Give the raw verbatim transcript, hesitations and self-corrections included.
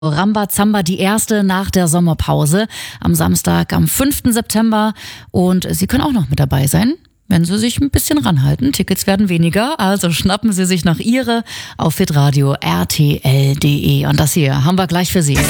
Rambazamba, die erste nach der Sommerpause am Samstag, am fünften September. Und Sie können auch noch mit dabei sein, wenn Sie sich ein bisschen ranhalten. Tickets werden weniger, also schnappen Sie sich noch Ihre auf hitradio punkt r t l punkt d e. Und das hier haben wir gleich für Sie.